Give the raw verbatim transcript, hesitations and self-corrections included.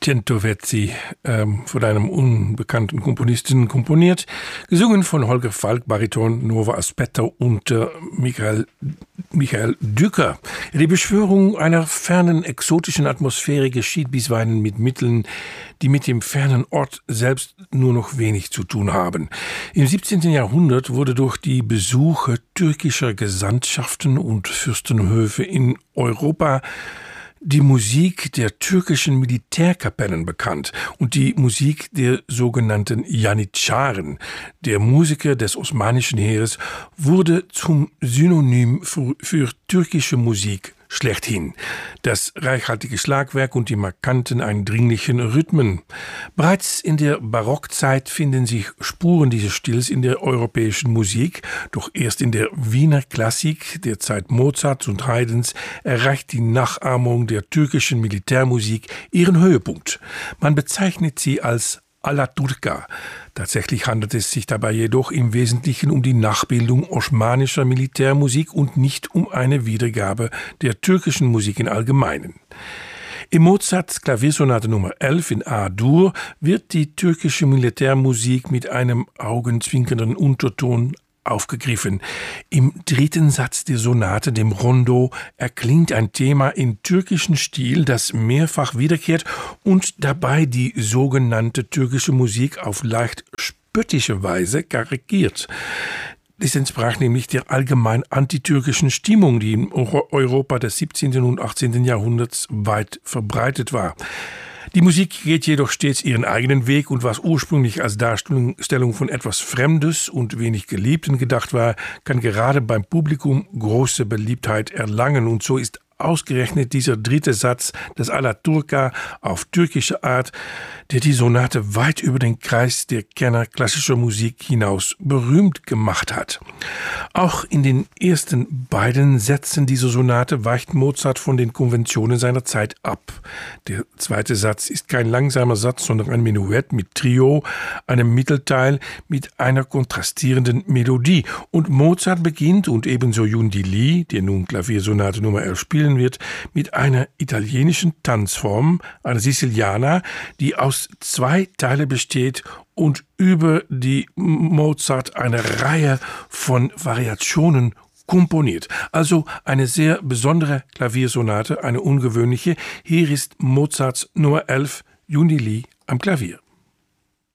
Cento wird sie ähm, von einem unbekannten Komponisten komponiert, gesungen von Holger Falk, Bariton, Nova Aspetto und äh, Michael, Michael Dücker. Die Beschwörung einer fernen, exotischen Atmosphäre geschieht bisweilen mit Mitteln, die mit dem fernen Ort selbst nur noch wenig zu tun haben. Im siebzehnten Jahrhundert wurde durch die Besuche türkischer Gesandtschaften und Fürstenhöfe in Europa die Musik der türkischen Militärkapellen bekannt und die Musik der sogenannten Janitscharen, der Musiker des osmanischen Heeres, wurde zum Synonym für, für türkische Musik schlechthin. Das reichhaltige Schlagwerk und die markanten, eindringlichen Rhythmen. Bereits in der Barockzeit finden sich Spuren dieses Stils in der europäischen Musik, doch erst in der Wiener Klassik der Zeit Mozarts und Haydns erreicht die Nachahmung der türkischen Militärmusik ihren Höhepunkt. Man bezeichnet sie als Alaturka. Tatsächlich handelt es sich dabei jedoch im Wesentlichen um die Nachbildung osmanischer Militärmusik und nicht um eine Wiedergabe der türkischen Musik im Allgemeinen. Im Mozarts Klaviersonate Nummer elf in A-Dur wird die türkische Militärmusik mit einem augenzwinkernden Unterton aufgegriffen. Im dritten Satz der Sonate, dem Rondo, erklingt ein Thema im türkischen Stil, das mehrfach wiederkehrt und dabei die sogenannte türkische Musik auf leicht spöttische Weise karikiert. Das entsprach nämlich der allgemein antitürkischen Stimmung, die in Europa des siebzehnten und achtzehnten Jahrhunderts weit verbreitet war. Die Musik geht jedoch stets ihren eigenen Weg und was ursprünglich als Darstellung von etwas Fremdes und wenig Geliebten gedacht war, kann gerade beim Publikum große Beliebtheit erlangen. Und so ist ausgerechnet dieser dritte Satz des Alaturka auf türkische Art, der die Sonate weit über den Kreis der Kenner klassischer Musik hinaus berühmt gemacht hat. Auch in den ersten beiden Sätzen dieser Sonate weicht Mozart von den Konventionen seiner Zeit ab. Der zweite Satz ist kein langsamer Satz, sondern ein Menuett mit Trio, einem Mittelteil mit einer kontrastierenden Melodie. Und Mozart beginnt, und ebenso Yundi Lee, der nun Klaviersonate Nummer elf spielen wird, mit einer italienischen Tanzform, einer Siciliana, die aus zwei Teile besteht und über die Mozart eine Reihe von Variationen komponiert. Also eine sehr besondere Klaviersonate, eine ungewöhnliche. Hier ist Mozarts Nummer elf, Yundi Lee am Klavier.